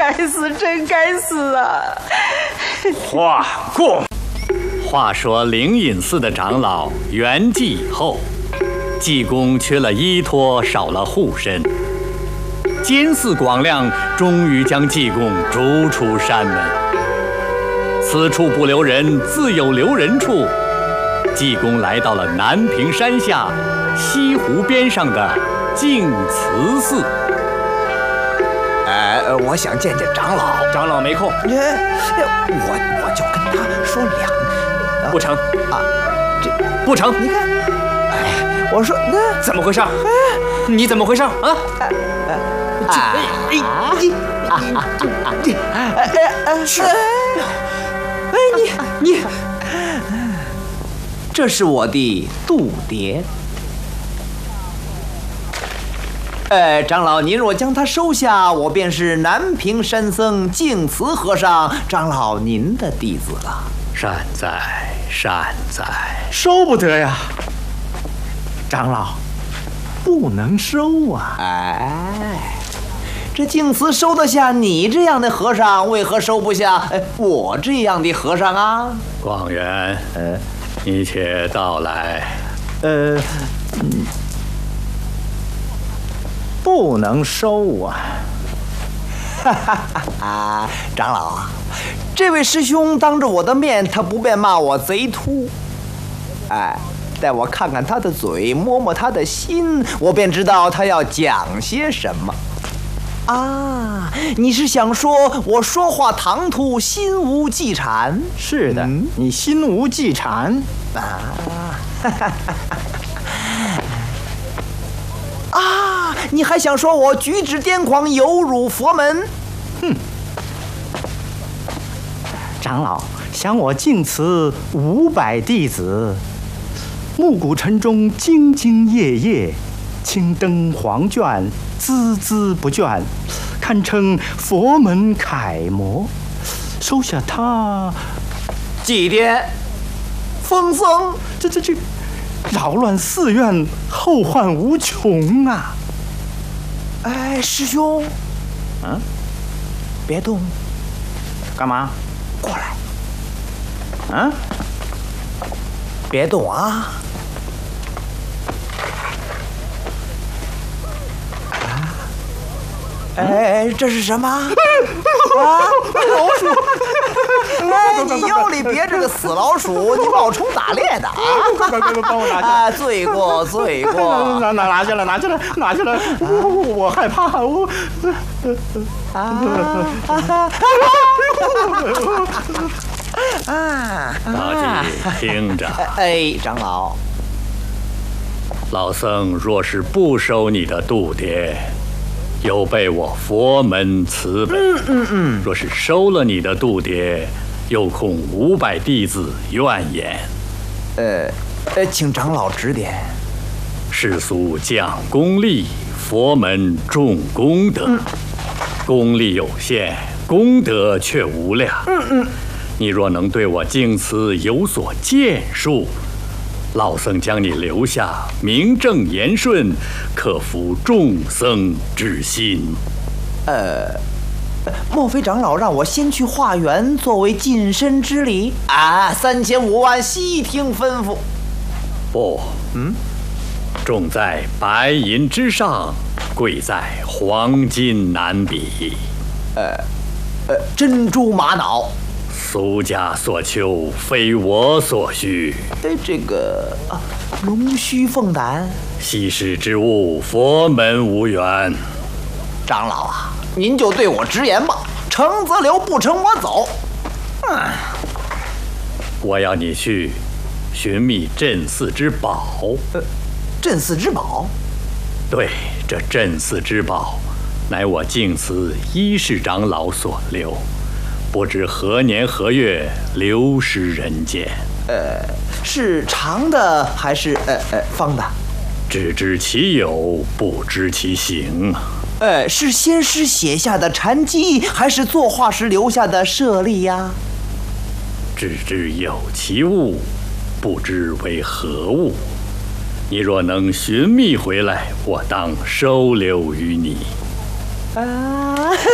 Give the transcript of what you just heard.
该死，真该死啊！ 话过。 话说灵隐寺的长老圆寂以后，济公缺了依托，少了护身。监寺广亮终于将济公逐出山门。此处不留人，自有留人处。济公来到了南屏山下西湖边上的净慈寺。 我想见见长老。 长老没空。 我就跟他说不成啊， 不成。 你看，我说那怎么回事？你怎么回事啊？ 你，这是我的度牒。长老，您若将他收下，我便是南屏山僧净慈和尚，长老您的弟子了。 善哉，善哉。 收不得呀，长老，不能收啊！ 这净慈收得下你这样的和尚，为何收不下我这样的和尚啊？ 广元，你且道来。 不能收啊！ 长老啊，这位师兄当着我的面，他不便骂我贼秃。待我看看他的嘴，摸摸他的心，我便知道他要讲些什么。你是想说我说话唐突，心无忌禅？ 是的，你心无忌禅。 你还想说我举止癫狂，有辱佛门？ 长老，想我净慈500弟子，暮鼓晨钟，兢兢业业，青灯黄卷，孜孜不倦，堪称佛门楷模。收下他， 祭奠风僧， 这扰乱寺院，后患无穷啊！ 师兄，别动， 干嘛？ 过来，别动啊！这是什么？老鼠！你腰里别着个死老鼠，你冒充打猎的啊！ 快帮我拿下来！ 罪过！ 拿下来！我害怕， 大姐听着。 长老， 老僧若是不收你的度牒，有悖我佛门慈悲。若是收了你的度牒，又恐500弟子怨言。 请长老指点。 世俗讲功利，佛门重功德。功利有限，功德却无量。你若能对我净慈有所建树，老僧将你留下，名正言顺，克服众僧之心。 莫非长老让我先去化缘，作为净身之礼？3千5万，悉听吩咐。 不，重在白银之上，贵在黄金难比。 珍珠玛瑙， 俗家所求，非我所需。 这个龙须凤胆， 稀世之物，佛门无缘。 长老啊，您就对我直言吧，成则留，不成我走。 我要你去寻觅镇寺之宝。 镇寺之宝？ 对，这镇寺之宝，乃我净慈1世长老所留，不知何年何月流失人间。 是长的还是方的？ 只知其有，不知其形。 是先师写下的禅机，还是作画时留下的舍利呀？ 只知有其物，不知为何物。你若能寻觅回来，我当收留于你。